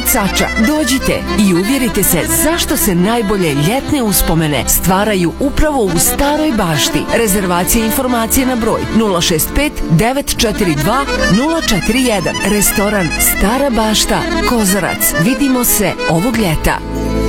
Cača. Dođite i uvjerite se zašto se najbolje ljetne uspomene stvaraju upravo u Staroj bašti. Rezervacije i informacije na broj 065 942 041. Restoran Stara bašta, Kozarac. Vidimo se ovog ljeta.